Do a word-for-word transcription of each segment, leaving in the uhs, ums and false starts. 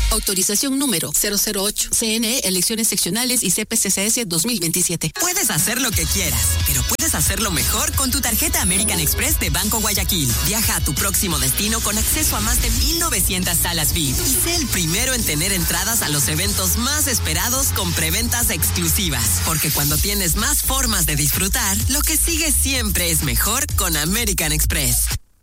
Autorización número cero cero ocho. C N E, Elecciones Seccionales y C P C C S dos mil veintisiete. Puedes hacer lo que quieras, pero puedes hacerlo mejor con tu tarjeta American Express de Banco Guayaquil. Viaja a tu próximo destino con acceso a más de mil novecientas salas V I P y sé el primero en tener entradas a los eventos más esperados con preventas exclusivas. Porque cuando tienes más formas de disfrutar, lo que sigue siempre es mejor con American Express.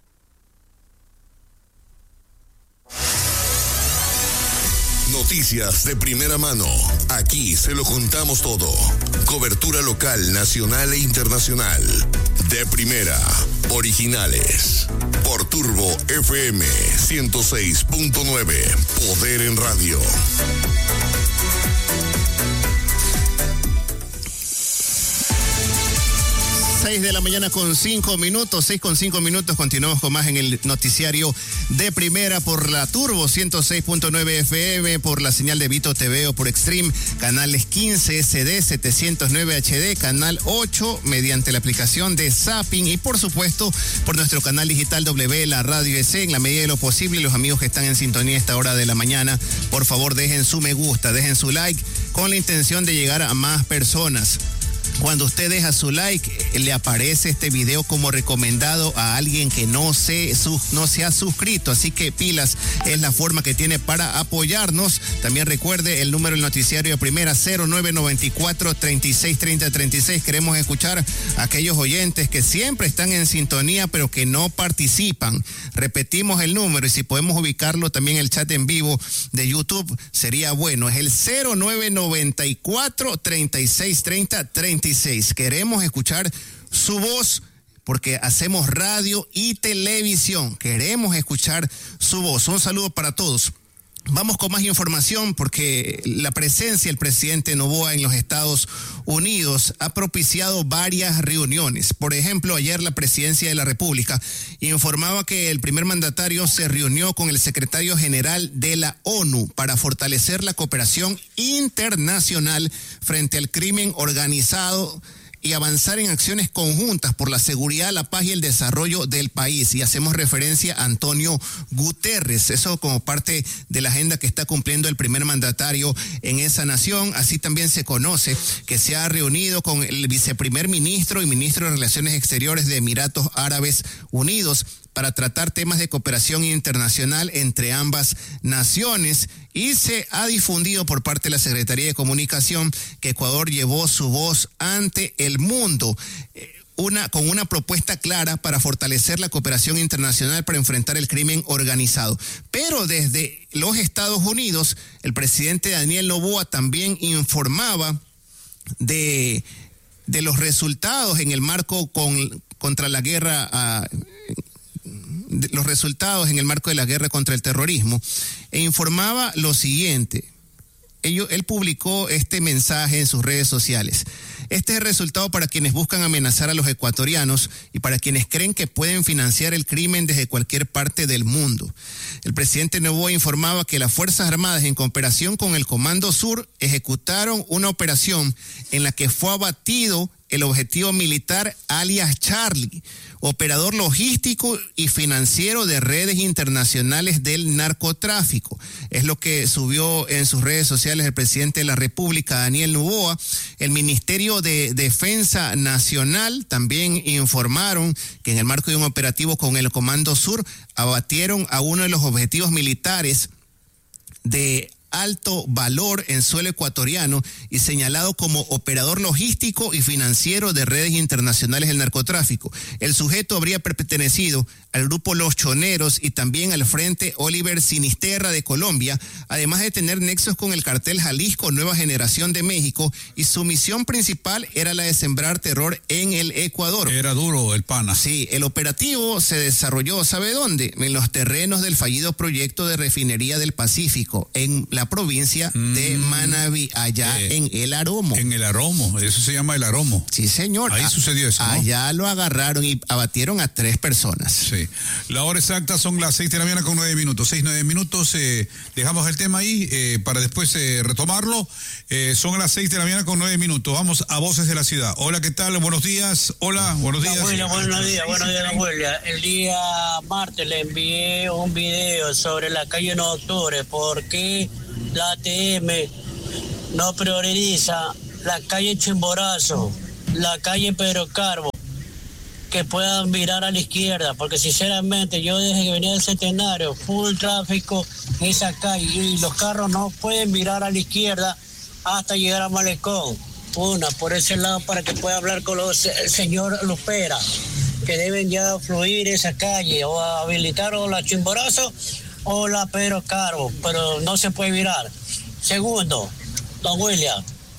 Noticias de primera mano. Aquí se lo contamos todo. Cobertura local, nacional e internacional. De primera. Originales. Por Turbo F M ciento seis punto nueve. Poder en radio. seis de la mañana con cinco minutos, seis con cinco minutos, continuamos con más en el noticiario de primera por la Turbo ciento seis punto nueve F M, por la señal de Vito T V o por Extreme, canales quince S D, setecientos nueve H D, canal ocho, mediante la aplicación de Zapping y por supuesto por nuestro canal digital W, la Radio E C, en la medida de lo posible. Los amigos que están en sintonía a esta hora de la mañana, por favor dejen su me gusta, dejen su like con la intención de llegar a más personas. Cuando usted deja su like, le aparece este video como recomendado a alguien que no se, no se ha suscrito. Así que pilas, es la forma que tiene para apoyarnos. También recuerde el número del noticiario de primera, cero nueve nueve cuatro, treinta y seis, treinta, treinta y seis. Queremos escuchar a aquellos oyentes que siempre están en sintonía, pero que no participan. Repetimos el número y si podemos ubicarlo también en el chat en vivo de YouTube, sería bueno. Es el cero nueve nueve cuatro, treinta y seis, treinta, treinta y seis. Queremos escuchar su voz porque hacemos radio y televisión. Queremos escuchar su voz. Un saludo para todos. Vamos con más información porque la presencia del presidente Noboa en los Estados Unidos ha propiciado varias reuniones. Por ejemplo, ayer la Presidencia de la República informaba que el primer mandatario se reunió con el secretario general de la ONU para fortalecer la cooperación internacional frente al crimen organizado y avanzar en acciones conjuntas por la seguridad, la paz y el desarrollo del país. Y hacemos referencia a Antonio Guterres, eso como parte de la agenda que está cumpliendo el primer mandatario en esa nación. Así también se conoce que se ha reunido con el viceprimer ministro y ministro de Relaciones Exteriores de Emiratos Árabes Unidos para tratar temas de cooperación internacional entre ambas naciones, y se ha difundido por parte de la Secretaría de Comunicación que Ecuador llevó su voz ante el mundo, una, con una propuesta clara para fortalecer la cooperación internacional para enfrentar el crimen organizado. Pero desde los Estados Unidos, el presidente Daniel Noboa también informaba de, de los resultados en el marco con, contra la guerra uh, los resultados en el marco de la guerra contra el terrorismo, e informaba lo siguiente. Ello, él publicó este mensaje en sus redes sociales. Este es el resultado para quienes buscan amenazar a los ecuatorianos y para quienes creen que pueden financiar el crimen desde cualquier parte del mundo. El presidente Noboa informaba que las Fuerzas Armadas, en cooperación con el Comando Sur, ejecutaron una operación en la que fue abatido el objetivo militar alias Charlie, operador logístico y financiero de redes internacionales del narcotráfico. Es lo que subió en sus redes sociales el presidente de la República, Daniel Noboa. El Ministerio de Defensa Nacional también informaron que en el marco de un operativo con el Comando Sur abatieron a uno de los objetivos militares de alto valor en suelo ecuatoriano y señalado como operador logístico y financiero de redes internacionales del narcotráfico. El sujeto habría pertenecido al grupo Los Choneros y también al Frente Oliver Sinisterra de Colombia, además de tener nexos con el cartel Jalisco Nueva Generación de México, y su misión principal era la de sembrar terror en el Ecuador. Era duro el pana. Sí, el operativo se desarrolló, ¿sabe dónde? En los terrenos del fallido proyecto de refinería del Pacífico, en la la provincia mm. de Manabí, allá eh, en El Aromo. En El Aromo, eso se llama El Aromo. Sí, señor. Ahí a, sucedió eso, ¿no? Allá lo agarraron y abatieron a tres personas. Sí. La hora exacta son las seis de la mañana con nueve minutos. Seis, nueve minutos. Eh, dejamos el tema ahí eh, para después eh, retomarlo. Eh, son las seis de la mañana con nueve minutos. Vamos a Voces de la Ciudad. Hola, ¿qué tal? Buenos días. Hola, buenos días. Bueno, buenos días, buenos días, abuela. El día martes le envié un video sobre la calle nueve de octubre, porque la A T M no prioriza la calle Chimborazo, la calle Pedro Carbo, que puedan virar a la izquierda, porque sinceramente yo desde que venía del Centenario, full tráfico en esa calle, y los carros no pueden virar a la izquierda hasta llegar a Malecón. Una, por ese lado, para que pueda hablar con los, el señor Lupera, que deben ya fluir esa calle, o habilitar o la Chimborazo o la Pedro Carbo, pero no se puede virar. Segundo, don William,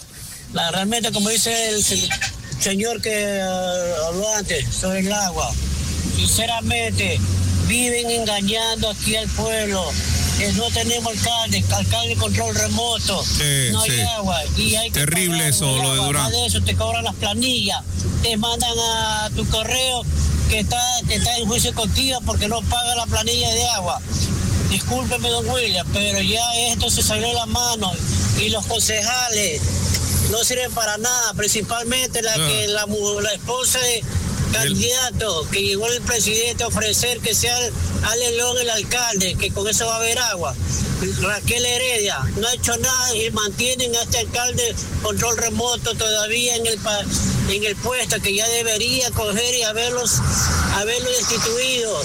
la, realmente como dice el se, señor que uh, habló antes sobre el agua, sinceramente viven engañando aquí al pueblo. Eh, no tenemos alcalde, alcalde de control remoto, sí, no hay sí. agua y hay que terrible eso, lo de Durán. Más de eso te cobran las planillas, te mandan a tu correo que está, que está en juicio contigo porque no paga la planilla de agua. Discúlpeme, don William, pero ya esto se salió de la mano y los concejales no sirven para nada, principalmente la no. que la, la esposa de candidato que llegó el presidente a ofrecer que sea Ale León el alcalde, que con eso va a haber agua. Raquel Heredia no ha hecho nada y mantienen a este alcalde control remoto todavía en el en el puesto, que ya debería coger y haberlos haberlo destituido.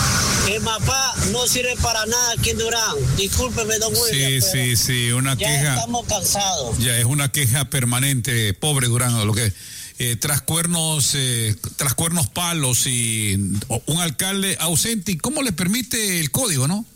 El mapa no sirve para nada aquí en Durán. Discúlpeme, don William. Sí, sí, sí, una ya queja. Estamos cansados. Ya es una queja permanente, pobre Durán, lo que eh, tras cuernos, eh, tras cuernos palos y un alcalde ausente. ¿Y cómo le permite el código, no?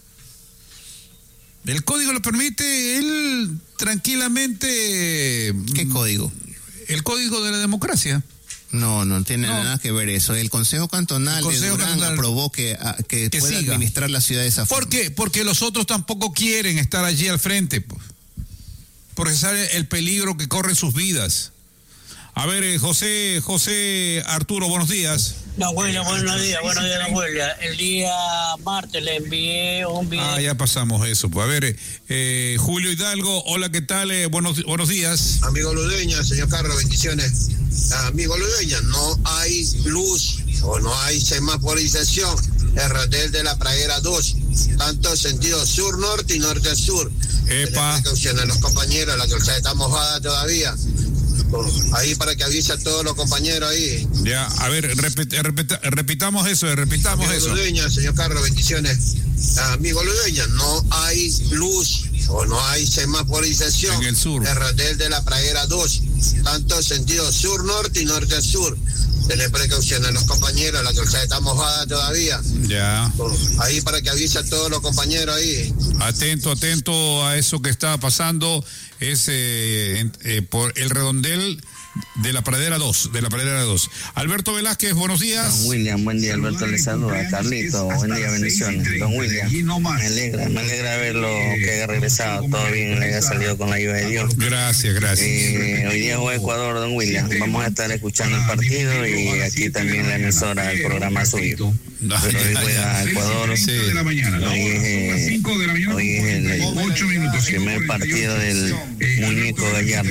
El código le permite él tranquilamente. ¿Qué código? El código de la democracia. No, no tiene no. nada que ver eso. El Consejo Cantonal el Consejo de Durán Cantonal aprobó que, a, que, que pueda siga. administrar la ciudad de esa forma. ¿Por qué? Porque los otros tampoco quieren estar allí al frente, pues. Porque sabe el peligro que corren sus vidas. A ver, eh, José, José Arturo, buenos días. No, bueno, buenos días, buenos días, don William. El día martes le envié un video. Ah, ya pasamos eso. Pues a ver, eh, Julio Hidalgo, hola, ¿qué tal? Eh, buenos, buenos días. Amigo Ludeña, señor Carlos, bendiciones. Amigo Ludeña, no hay luz o no hay semaforización el redel de la pradera dos, tanto sentido sur-norte y norte-sur. Epa. Precaución a los compañeros, la calzada está mojada todavía. Ahí para que avise a todos los compañeros ahí. Ya, a ver, repet, repet, repitamos eso, repitamos Amigo eso. Ludeña, señor Carlos, bendiciones. Amigo Ludeña, no hay luz o no hay semaforización en el sur. El redel de la pradera dos, tanto sentido sur-norte y norte-sur. Tener precaución a los compañeros, la calzada está mojada todavía. Ya. Ahí para que avise a todos los compañeros ahí. Atento, atento a eso que está pasando. Es eh, eh, por el redondel de la pradera dos, de la pradera dos. Alberto Velázquez, buenos días. Don William, buen día. Alberto le saluda. Carlito, buen día, bendiciones. Don William, me alegra, me alegra verlo que haya regresado todo bien, le haya salido con la ayuda de Dios. Gracias, gracias. Eh, hoy día juega Ecuador, don William. Vamos a estar escuchando el partido y aquí también la emisora del programa suyo. Pero hoy juega Ecuador. Sí. Hoy es, eh, hoy es el, el primer partido del muñeco Gallardo.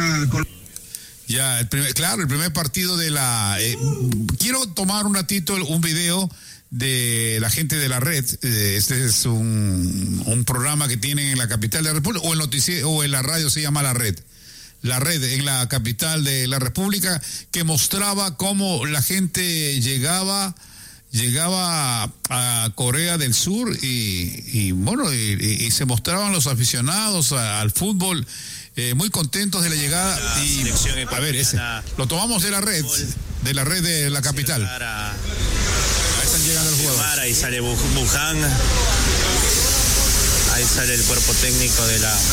Ya, el primer, claro, el primer partido de la... Eh, quiero tomar un ratito un video de la gente de la red. Eh, este es un, un programa que tienen en la capital de la República, o el noticiero, o en la radio se llama La Red. La Red en la capital de la República, que mostraba cómo la gente llegaba... llegaba a Corea del Sur y, y bueno, y, y, y se mostraban los aficionados a, al fútbol eh, muy contentos de la llegada. La y a ver, ese lo tomamos de la red, de la red de la capital. Ahí están llegando los jugadores. Ahí sale Buján, ahí sale el cuerpo técnico de la...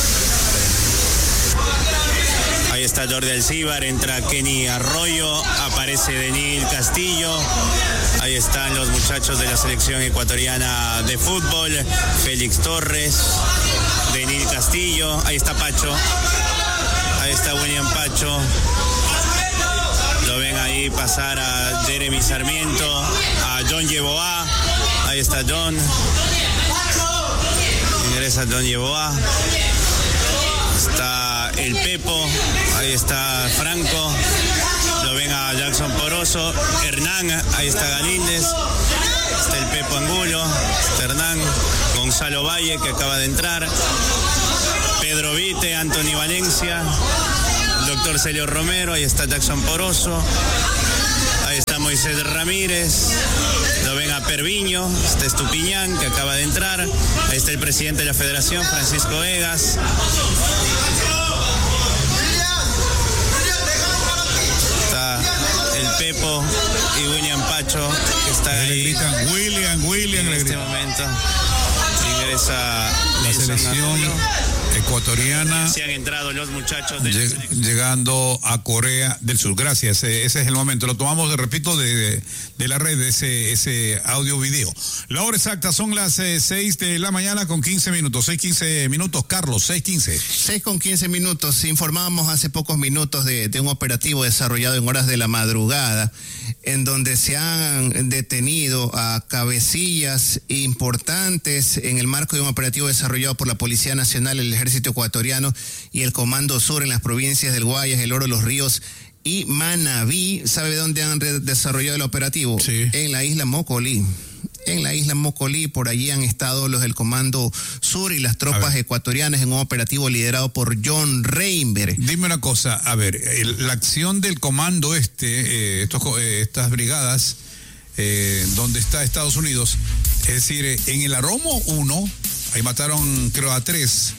Ahí está Jordi Alcíbar, entra Kenny Arroyo, aparece Denil Castillo, ahí están los muchachos de la selección ecuatoriana de fútbol, Félix Torres, Denil Castillo, ahí está Pacho, ahí está William Pacho. Lo ven ahí pasar a Jeremy Sarmiento, a John Yeboah, ahí está John. Ingresa John Yeboah. Está el Pepo, ahí está Franco. Lo ven a Jackson Poroso, Hernán, ahí está Galíndez. Está el Pepo Angulo, está Hernán, Gonzalo Valle que acaba de entrar. Pedro Vite, Anthony Valencia. Doctor Celio Romero, ahí está Jackson Poroso, ahí está Moisés Ramírez, lo ven a Perviño, está Estupiñán que acaba de entrar, ahí está el presidente de la Federación, Francisco Vegas, está el Pepo y William Pacho que está ahí. Gritan, William, William, en este momento ingresa la selección ecuatoriana. Se han entrado los muchachos de lleg- llegando a Corea del Sur. Gracias, ese es el momento. Lo tomamos, repito, de, de, de la red, ese, ese audio video. La hora exacta son las eh, seis de la mañana con quince minutos. seis quince minutos, Carlos, seis quince. seis con quince minutos. Informábamos hace pocos minutos de, de un operativo desarrollado en horas de la madrugada, en donde se han detenido a cabecillas importantes en el marco de un operativo desarrollado por la Policía Nacional, el Ejército Ecuatoriano y el Comando Sur en las provincias del Guayas, El Oro, Los Ríos y Manabí. ¿Sabe dónde han re- desarrollado el operativo? Sí. En la isla Mocolí. En la isla Mocolí, por allí han estado los del Comando Sur y las tropas ecuatorianas en un operativo liderado por John Reinberg. Dime una cosa, a ver, el, la acción del comando este, eh, estos, eh, estas brigadas, eh, donde está Estados Unidos, es decir, eh, en el Aromo uno, ahí mataron creo a tres,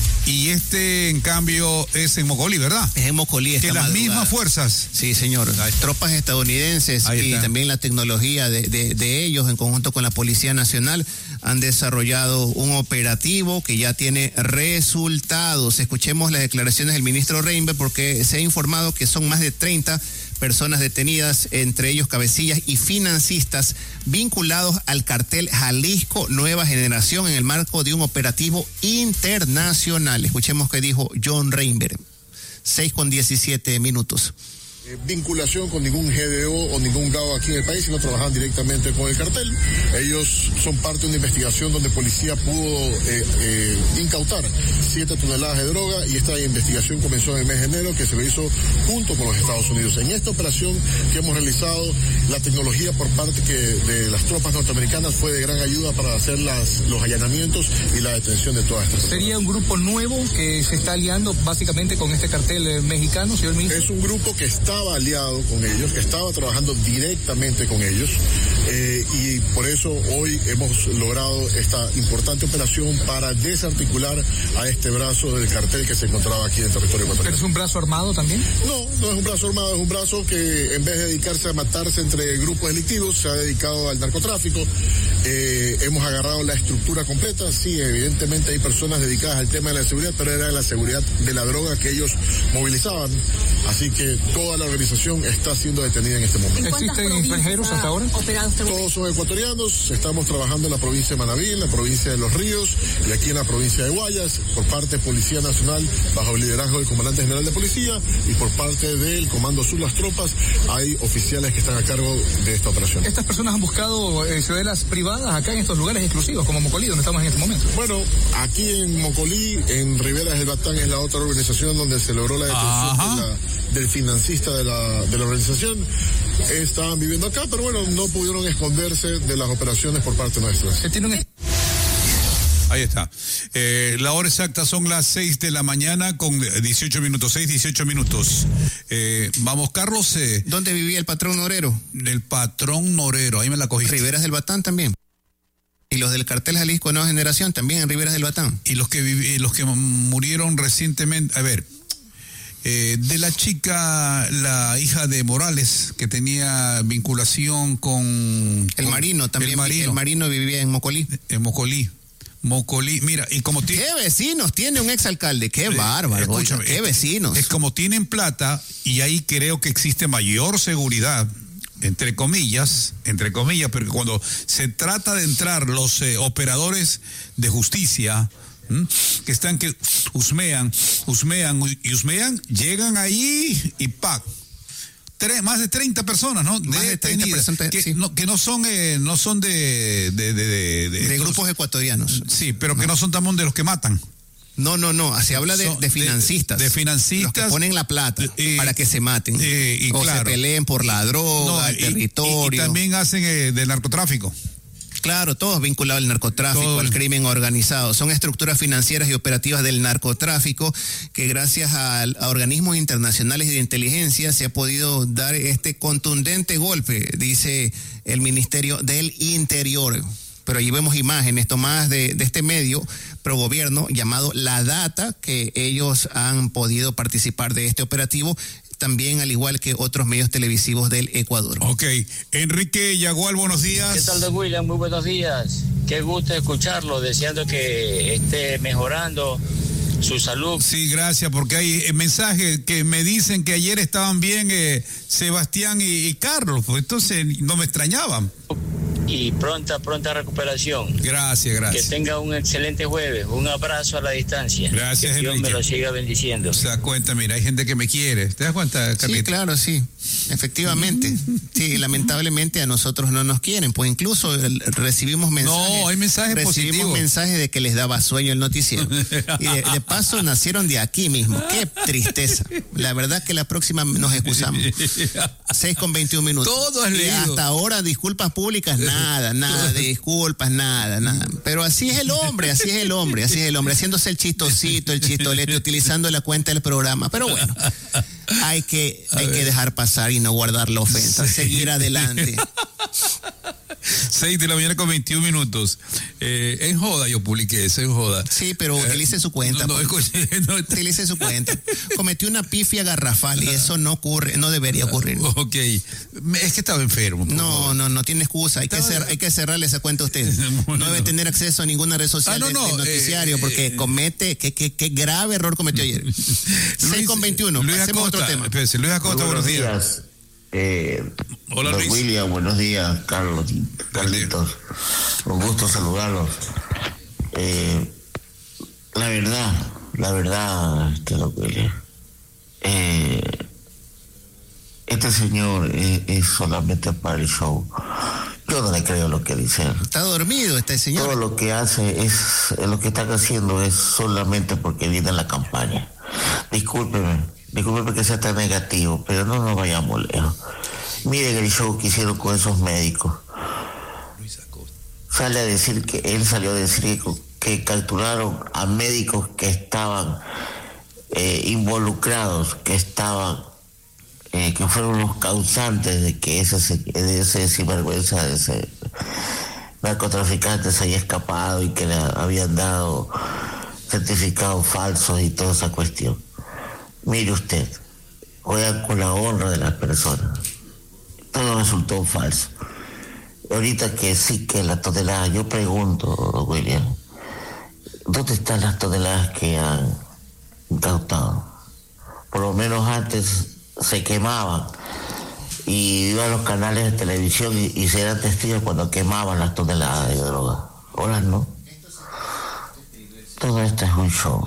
y este en cambio es en Mocolí, ¿verdad? Es en Mocolí esta Que las madrugada. mismas fuerzas. Sí, señor. Las tropas estadounidenses Ahí y está. también la tecnología de, de, de ellos en conjunto con la Policía Nacional han desarrollado un operativo que ya tiene resultados. Escuchemos las declaraciones del ministro Reinberg porque se ha informado que son más de treinta personas detenidas, entre ellos cabecillas y financistas vinculados al cartel Jalisco Nueva Generación en el marco de un operativo internacional. Escuchemos qué dijo John Reinberg. seis con diecisiete minutos. Eh, vinculación con ningún G D O o ningún G A O aquí en el país, sino trabajan directamente con el cartel. Ellos son parte de una investigación donde policía pudo eh, eh, incautar siete toneladas de droga y esta investigación comenzó en el mes de enero, que se lo hizo junto con los Estados Unidos. En esta operación que hemos realizado, la tecnología por parte que de las tropas norteamericanas fue de gran ayuda para hacer las, los allanamientos y la detención de todas estas personas. ¿Sería un grupo nuevo que se está aliando básicamente con este cartel eh, mexicano, señor ministro? Es un grupo que está estaba aliado con ellos, que estaba trabajando directamente con ellos, eh, y por eso hoy hemos logrado esta importante operación para desarticular a este brazo del cartel que se encontraba aquí en el territorio ecuatoriano. ¿Pero es un brazo armado también? No, no es un brazo armado, es un brazo que en vez de dedicarse a matarse entre grupos delictivos, se ha dedicado al narcotráfico. Eh, hemos agarrado la estructura completa. Sí, evidentemente hay personas dedicadas al tema de la seguridad, pero era la seguridad de la droga que ellos movilizaban. Así que toda la organización está siendo detenida en este momento. ¿Existen extranjeros hasta ahora? Todos son ecuatorianos. Estamos trabajando en la provincia de Manabí, en la provincia de Los Ríos y aquí en la provincia de Guayas, por parte de Policía Nacional, bajo el liderazgo del Comandante General de Policía, y por parte del Comando Sur, las tropas, hay oficiales que están a cargo de esta operación. ¿Estas personas han buscado eh, ciudadelas privadas acá en estos lugares exclusivos, como Mocolí, donde estamos en este momento? Bueno, aquí en Mocolí, en Riberas del Batán, es la otra organización donde se logró la detención de la, del financista de la, de la organización. Estaban viviendo acá, pero bueno, no pudieron esconderse de las operaciones por parte nuestra. ¿Se tiene un... Ahí está. Eh, la hora exacta son las seis de la mañana con dieciocho minutos, seis, dieciocho minutos. Eh, vamos, Carlos. Eh, ¿Dónde vivía el patrón Norero? El patrón Norero, ahí me la cogiste. Riberas del Batán también. Y los del cartel Jalisco Nueva Generación también en Riberas del Batán. Y los que vivi- los que murieron recientemente, a ver, eh, de la chica, la hija de Morales, que tenía vinculación con... El con, Marino también. El Marino. El Marino vivía en Mocolí. En Mocolí. Mocolí, mira, y como tiene... ¿Qué vecinos tiene un exalcalde? ¡Qué bárbaro! Escúchame, ¡Qué es- vecinos! Es como tienen plata, y ahí creo que existe mayor seguridad, entre comillas, entre comillas, pero cuando se trata de entrar los eh, operadores de justicia, ¿m? que están que husmean, husmean y husmean, llegan ahí y ¡pac! Tres, más de treinta personas, ¿no? Más de treinta personas, que, sí. no, que no son eh, no son de de, de, de, de, de estos, grupos ecuatorianos. Sí, pero no. que no son también de los que matan. No, no, no, se habla de, de financistas. De, de financistas. Los que ponen la plata eh, para que se maten. Eh, y o claro, se peleen por la droga, no, el y, territorio. Y, y también hacen eh, del narcotráfico. Claro, todos vinculados al narcotráfico, Todo. al crimen organizado. Son estructuras financieras y operativas del narcotráfico que gracias a, a organismos internacionales de inteligencia se ha podido dar este contundente golpe, dice el Ministerio del Interior. Pero allí vemos imágenes tomadas de, de este medio pro gobierno llamado La Data, que ellos han podido participar de este operativo, también al igual que otros medios televisivos del Ecuador. Ok. Enrique Yagual, buenos días. ¿Qué tal, don William? Muy buenos días. Qué gusto escucharlo, deseando que esté mejorando su salud. Sí, gracias, porque hay mensajes que me dicen que ayer estaban bien eh, Sebastián y, y Carlos, pues entonces no me extrañaban. Y pronta, pronta recuperación. Gracias, gracias. Que tenga un excelente jueves. Un abrazo a la distancia. Gracias, que Dios Enrique. me lo siga bendiciendo. Se da cuenta, mira, hay gente que me quiere. ¿Te das cuenta, Carlito? Sí, claro, sí. Efectivamente. Sí, lamentablemente a nosotros no nos quieren. Pues incluso el, recibimos mensajes. No, hay mensajes recibimos positivos. Recibimos mensajes de que les daba sueño el noticiero. Y de, de paso nacieron de aquí mismo. Qué tristeza. La verdad que la próxima nos excusamos. seis con veintiún minutos. Todo es y leído. Hasta ahora disculpas públicas, nada, nada de disculpas, nada, nada. Pero así es el hombre, así es el hombre, así es el hombre, haciéndose el chistosito, el chistolete, utilizando la cuenta del programa. Pero bueno, hay que, hay que dejar pasar y no guardar la ofensa, seguir adelante. seis de la mañana con veintiún minutos. Eh, en joda yo publiqué eso, en joda. Sí, pero utilice su cuenta. No, no, escuché, no. Utilice su cuenta. Cometió una pifia garrafal y eso no ocurre, no debería ocurrir. Ok. Es que estaba enfermo. No, no, no tiene excusa. Hay, estaba... que, cer hay que cerrarle esa cuenta a usted. Bueno. No debe tener acceso a ninguna red social ah, no, no, del, del noticiario eh, porque eh, comete, qué, qué, qué grave error cometió ayer. seis con veintiuno. Pasemos a otro tema. Espérese, Luis Acosta, buenos días. días. Eh, Hola, Luis. William, buenos días, Carlos, Carlitos. Un gusto saludarlos. Eh, la verdad, la verdad, este, William, eh, este señor es, es solamente para el show. Yo no le creo lo que dice. Está dormido este señor. Todo lo que hace es, lo que está haciendo es solamente porque viene en la campaña. Discúlpeme. Disculpe que sea tan negativo, pero no nos vayamos lejos. Miren el show que hicieron con esos médicos. Sale a decir que, él salió a decir que, que capturaron a médicos que estaban eh, involucrados, que estaban, eh, que fueron los causantes de que ese, de ese sinvergüenza, de ese narcotraficante se haya escapado y que le habían dado certificados falsos y toda esa cuestión. Mire usted, juegan con la honra de las personas. Todo resultó falso. Ahorita que sí que la tonelada, yo pregunto, William, ¿dónde están las toneladas que han incautado? Por lo menos antes se quemaban y iban a los canales de televisión y, y se eran testigos cuando quemaban las toneladas de droga. Ahora no. Todo esto es un show.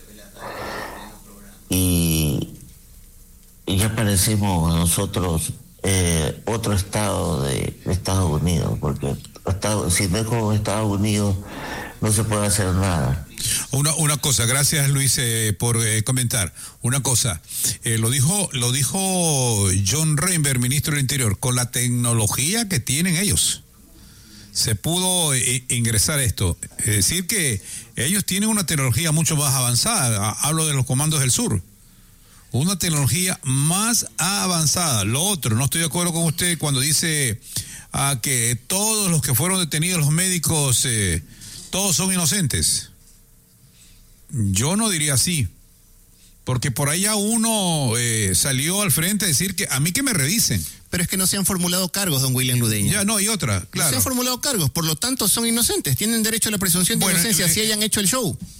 Y, y ya parecemos nosotros eh, otro estado de, de Estados Unidos, porque Estados, si no es como Estados Unidos no se puede hacer nada. Una, una cosa, gracias Luis eh, por eh, comentar. Una cosa, eh, lo dijo lo dijo John Reinberg, ministro del Interior, con la tecnología que tienen ellos se pudo eh, ingresar esto. Es decir que ellos tienen una tecnología mucho más avanzada. Hablo de los comandos del sur. Una tecnología más avanzada. Lo otro, no estoy de acuerdo con usted cuando dice ah, que todos los que fueron detenidos, los médicos, eh, todos son inocentes. Yo no diría así. Porque por allá uno eh, salió al frente a decir que a mí que me revisen. Pero es que no se han formulado cargos, don William Ludeña. Ya, no, y otra, claro. No se han formulado cargos, por lo tanto son inocentes, tienen derecho a la presunción de bueno, inocencia, eh, si hayan hecho el show.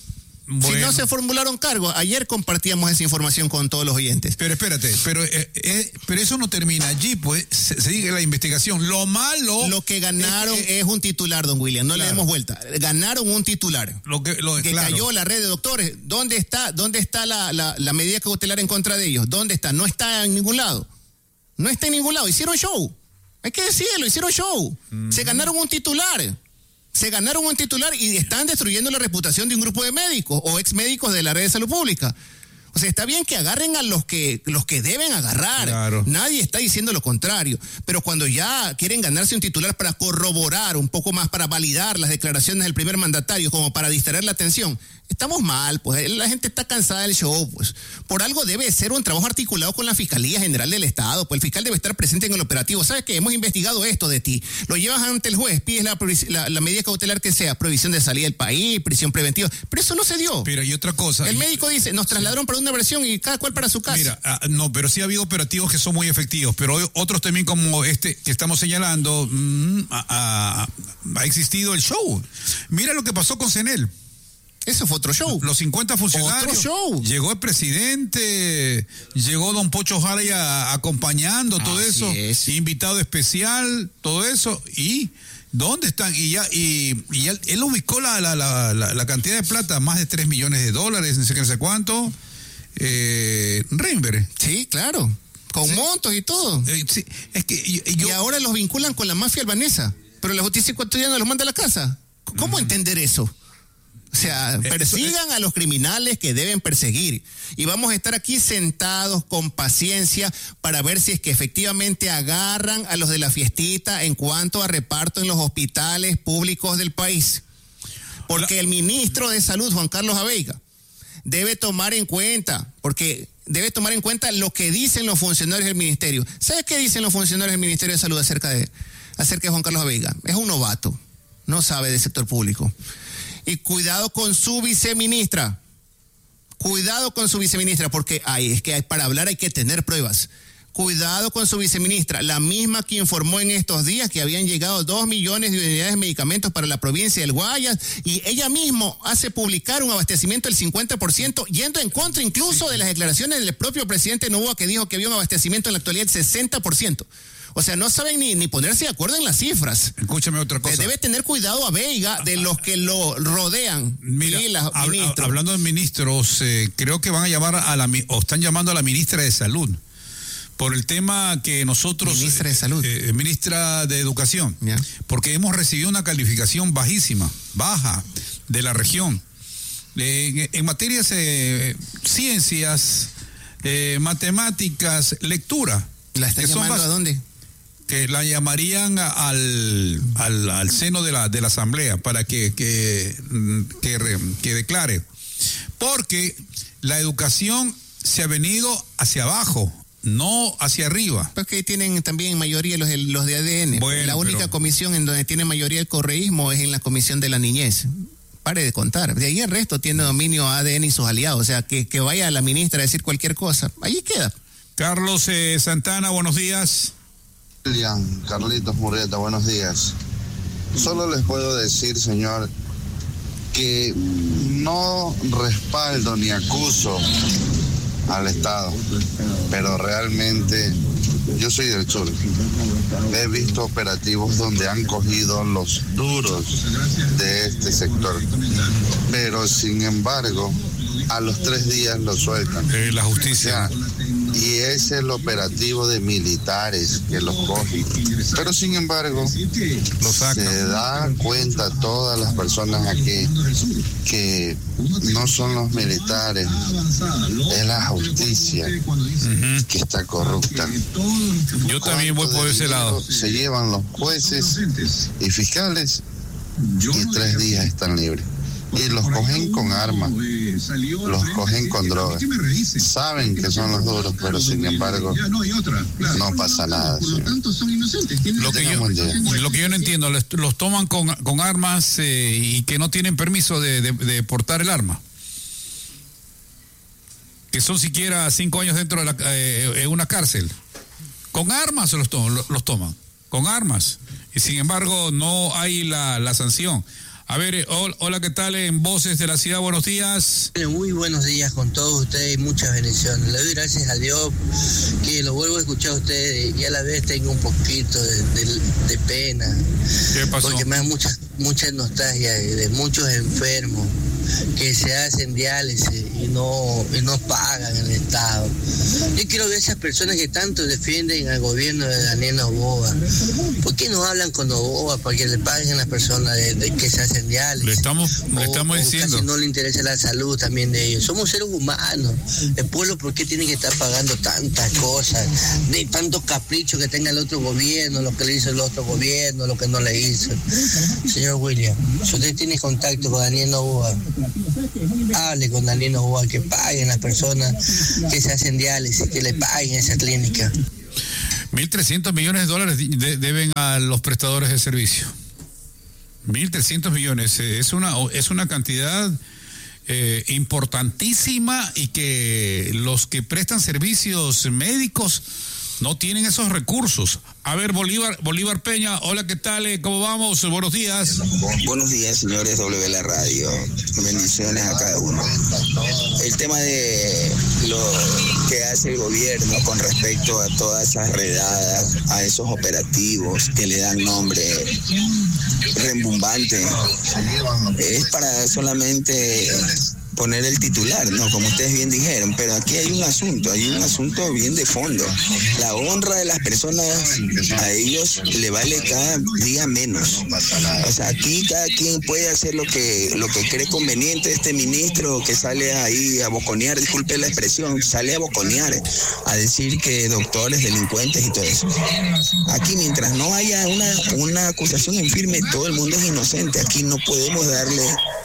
Bueno. Si no se formularon cargos, ayer compartíamos esa información con todos los oyentes. Pero espérate, pero, eh, eh, pero eso no termina allí, pues se, sigue la investigación. Lo malo... Lo que ganaron es, que, es un titular, don William, no claro. le demos vuelta. Ganaron un titular. Lo que, lo, que claro. cayó la red de doctores. ¿Dónde está, dónde está la, la, la medida cautelar en contra de ellos? ¿Dónde está? No está en ningún lado. No está en ningún lado. Hicieron show. Hay que decirlo, hicieron show. Mm. Se ganaron un titular. Se ganaron un titular y están destruyendo la reputación de un grupo de médicos o ex médicos de la red de salud pública. O sea, está bien que agarren a los que, los que deben agarrar. Claro. Nadie está diciendo lo contrario. Pero cuando ya quieren ganarse un titular para corroborar un poco más, para validar las declaraciones del primer mandatario, como para distraer la atención, estamos mal, pues la gente está cansada del show, pues. Por algo debe ser un trabajo articulado con la Fiscalía General del Estado, pues el fiscal debe estar presente en el operativo. ¿Sabes qué? Hemos investigado esto de ti. Lo llevas ante el juez, pides la, la, la medida cautelar que sea, prohibición de salida del país, prisión preventiva. Pero eso no se dio. Pero hay otra cosa. El médico dice, nos trasladaron para una versión y cada cual para su casa. Mira, uh, no, pero sí ha habido operativos que son muy efectivos, pero otros también como este que estamos señalando, mmm, ha, ha, ha existido el show. Mira lo que pasó con Senel. Eso fue otro show. Los cincuenta funcionarios. Otro show. Llegó el presidente, llegó don Pocho Jara acompañando todo Así eso, es. invitado especial, todo eso, y ¿dónde están? Y ya, y, y él, él ubicó la, la, la, la, la cantidad de plata, más de tres millones de dólares, no sé qué, no sé cuánto. Eh, Reinberg. Sí, claro. Con sí. montos y todo. Eh, sí. Es que yo, y ahora los vinculan con la mafia albanesa, pero la justicia ecuatoriana los manda a la casa. ¿Cómo uh-huh. entender eso? O sea, persigan a los criminales que deben perseguir. Y vamos a estar aquí sentados con paciencia para ver si es que efectivamente agarran a los de la fiestita en cuanto a reparto en los hospitales públicos del país. Porque el ministro de Salud, Juan Carlos Aveiga, debe tomar en cuenta, porque debe tomar en cuenta lo que dicen los funcionarios del ministerio. ¿Sabes qué dicen los funcionarios del Ministerio de Salud acerca de, acerca de Juan Carlos Aveiga? Es un novato, no sabe del sector público. Y cuidado con su viceministra, cuidado con su viceministra, porque ay, es que hay, para hablar hay que tener pruebas. Cuidado con su viceministra, la misma que informó en estos días que habían llegado dos millones de unidades de medicamentos para la provincia del Guayas, y ella misma hace publicar un abastecimiento del cincuenta por ciento, yendo en contra incluso de las declaraciones del propio presidente Noboa, que dijo que había un abastecimiento en la actualidad del sesenta por ciento. O sea, no saben ni, ni ponerse de acuerdo en las cifras. Escúchame otra cosa. Debe tener cuidado a Veiga de los que lo rodean. Mira, y la, hab, hablando de ministros, eh, creo que van a llamar a la, o están llamando a la ministra de Salud, por el tema que nosotros... Ministra de Salud. Eh, ministra de Educación. Yeah. Porque hemos recibido una calificación bajísima, baja, de la región. Eh, en, en materias, eh, ciencias, eh, matemáticas, lectura. ¿La están llamando a dónde? Que la llamarían al, al, al seno de la, de la asamblea para que, que, que, que declare. Porque la educación se ha venido hacia abajo, no hacia arriba. Porque tienen también mayoría los de, los de A D N. Bueno, la única pero... comisión en donde tiene mayoría el correísmo es en la comisión de la niñez. Pare de contar. De ahí el resto tiene dominio A D N y sus aliados. O sea, que, que vaya a la ministra a decir cualquier cosa. Ahí queda. Carlos eh, Santana, buenos días. William, Carlitos Murrieta, buenos días. Solo les puedo decir, señor, que no respaldo ni acuso al Estado, pero realmente yo soy del sur. He visto operativos donde han cogido los duros de este sector, pero sin embargo, a los tres días lo sueltan. Eh, la justicia. O sea, y es el operativo de militares que los cogen. Pero sin embargo, lo sacan. Se da cuenta todas las personas aquí que no son los militares, es la justicia uh-huh. que está corrupta. Yo también voy por ese lado. Se llevan los jueces y fiscales y tres días están libres. Y los cogen con armas, los cogen con drogas. Saben que son los duros, pero sin embargo no pasa nada. Lo que, yo, lo que yo no entiendo, los toman con, con armas eh, y que no tienen permiso de, de, de portar el arma. Que son siquiera cinco años dentro de la, eh, una cárcel. Con armas los, to, los toman, con armas. Y sin embargo no hay la, la sanción. A ver, eh, hola, ¿qué tal? En Voces de la Ciudad, buenos días. Muy buenos días con todos ustedes y muchas bendiciones. Le doy gracias a Dios que lo vuelvo a escuchar a ustedes y a la vez tengo un poquito de, de, de pena. ¿Qué pasó? Porque me da mucha, mucha nostalgia de muchos enfermos que se hacen diálisis y no, y no pagan el Estado. Yo quiero ver a esas personas que tanto defienden al gobierno de Daniel Noboa. ¿Por qué no hablan con Noboa para que le paguen a las personas de, de que se hacen diálisis? Le estamos, le estamos o, diciendo. O casi no le interesa la salud también de ellos. Somos seres humanos. El pueblo, ¿por qué tiene que estar pagando tantas cosas? De tantos caprichos que tenga el otro gobierno, lo que le hizo el otro gobierno, lo que no le hizo. Señor William, si usted tiene contacto con Daniel Noboa, hable con Daniel Noboa, que paguen las personas que se hacen diálisis, que le paguen esa clínica. mil trescientos millones de dólares de, deben a los prestadores de servicio. mil trescientos millones, eh, es una es una cantidad eh, importantísima, y que los que prestan servicios médicos no tienen esos recursos. A ver, Bolívar, Bolívar Peña, hola, ¿qué tal? ¿Cómo vamos? Buenos días. Buenos días, señores W La Radio. Bendiciones a cada uno. El tema de lo que hace el gobierno con respecto a todas esas redadas, a esos operativos que le dan nombre rembumbante, es para solamente poner el titular, ¿no? Como ustedes bien dijeron, pero aquí hay un asunto, hay un asunto bien de fondo. La honra de las personas, a ellos le vale cada día menos. O sea, aquí cada quien puede hacer lo que lo que cree conveniente. Este ministro que sale ahí a boconear, disculpe la expresión, sale a boconear, a decir que doctores, delincuentes y todo eso. Aquí, mientras no haya una, una acusación en firme, todo el mundo es inocente. Aquí no podemos darle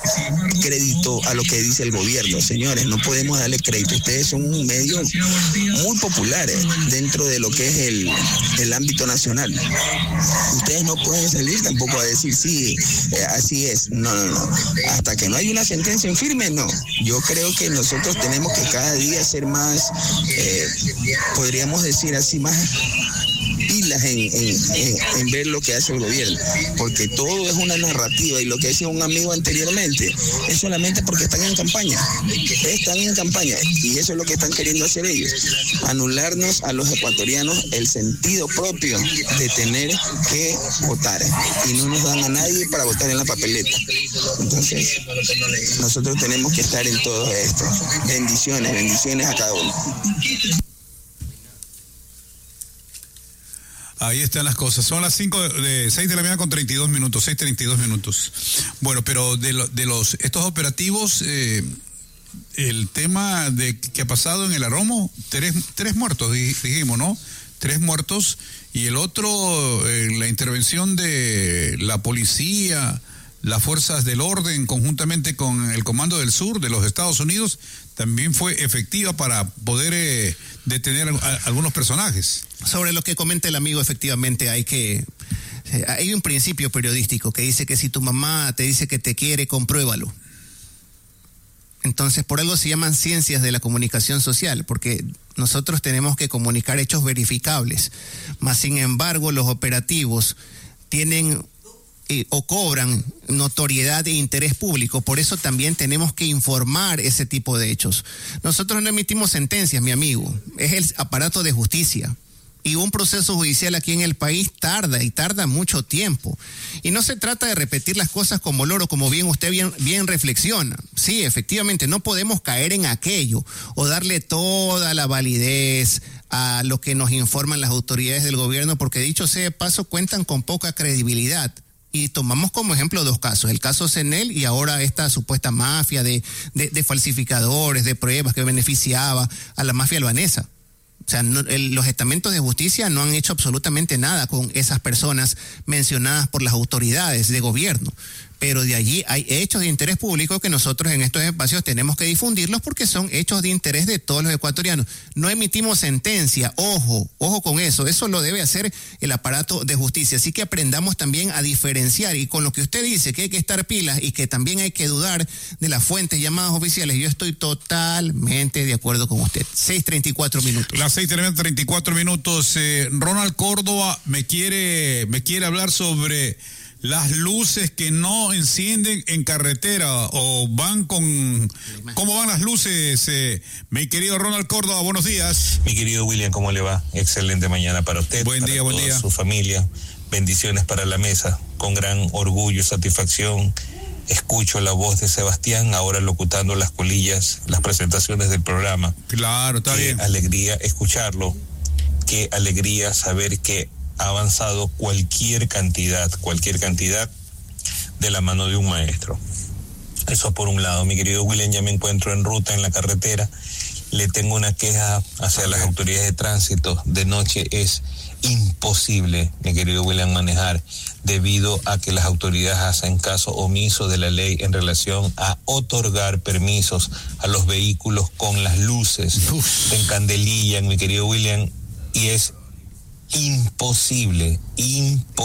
crédito a lo que dice el gobierno, señores, no podemos darle crédito. Ustedes son un medio muy popular eh, dentro de lo que es el, el ámbito nacional. Ustedes no pueden salir tampoco a decir sí, eh, así es. No, no, no. Hasta que no hay una sentencia en firme, no. Yo creo que nosotros tenemos que cada día ser más, eh, podríamos decir así, más pilas en, en, en, en ver lo que hace el gobierno, porque todo es una narrativa, y lo que decía un amigo anteriormente es solamente porque están en campaña, están en campaña y eso es lo que están queriendo hacer ellos, anularnos a los ecuatorianos el sentido propio de tener que votar, y no nos dan a nadie para votar en la papeleta. Entonces nosotros tenemos que estar en todo esto. Bendiciones, bendiciones a cada uno. Ahí están las cosas. Son las cinco de seis de la mañana con treinta y dos minutos, seis treinta y dos minutos. Bueno, pero de, lo, de los estos operativos, eh, el tema de que ha pasado en el Arromo, tres, tres muertos, dijimos, ¿no? Tres muertos, y el otro, eh, la intervención de la policía, las fuerzas del orden, conjuntamente con el Comando del Sur de los Estados Unidos, también fue efectiva para poder eh, detener a, a algunos personajes. Sobre lo que comenta el amigo, efectivamente hay que... Eh, hay un principio periodístico que dice que si tu mamá te dice que te quiere, compruébalo. Entonces, por algo se llaman ciencias de la comunicación social, porque nosotros tenemos que comunicar hechos verificables. Mas, sin embargo, los operativos tienen... Eh, o cobran notoriedad e interés público. Por eso también tenemos que informar ese tipo de hechos. Nosotros no emitimos sentencias, mi amigo. Es el aparato de justicia. Y un proceso judicial aquí en el país tarda, y tarda mucho tiempo. Y no se trata de repetir las cosas como loro, como bien usted bien, bien reflexiona. Sí, efectivamente, no podemos caer en aquello o darle toda la validez a lo que nos informan las autoridades del gobierno, porque dicho sea de paso, cuentan con poca credibilidad. Y tomamos como ejemplo dos casos, el caso Cenel y ahora esta supuesta mafia de, de, de falsificadores, de pruebas que beneficiaba a la mafia albanesa. O sea, no, el, los estamentos de justicia no han hecho absolutamente nada con esas personas mencionadas por las autoridades de gobierno. Pero de allí hay hechos de interés público que nosotros en estos espacios tenemos que difundirlos, porque son hechos de interés de todos los ecuatorianos. No emitimos sentencia, ojo, ojo con eso, eso lo debe hacer el aparato de justicia. Así que aprendamos también a diferenciar, y con lo que usted dice que hay que estar pilas y que también hay que dudar de las fuentes llamadas oficiales, yo estoy totalmente de acuerdo con usted. seis treinta y cuatro minutos. Las seis treinta y cuatro minutos. Eh, Ronald Córdoba me quiere, me quiere hablar sobre las luces que no encienden en carretera o van con... ¿Cómo van las luces? Eh, mi querido Ronald Córdoba, buenos días. Mi querido William, ¿cómo le va? Excelente mañana para usted. Buen día, para buen toda día. Su familia. Bendiciones para la mesa. Con gran orgullo y satisfacción escucho la voz de Sebastián ahora locutando las colillas, las presentaciones del programa. Claro, está Qué bien. alegría escucharlo. Qué alegría saber que ha avanzado cualquier cantidad, cualquier cantidad de la mano de un maestro. Eso por un lado. Mi querido William, ya me encuentro en ruta en la carretera. Le tengo una queja hacia las autoridades de tránsito. De noche es imposible, mi querido William, manejar debido a que las autoridades hacen caso omiso de la ley en relación a otorgar permisos a los vehículos con las luces en candelilla, mi querido William, y es imposible, imposible.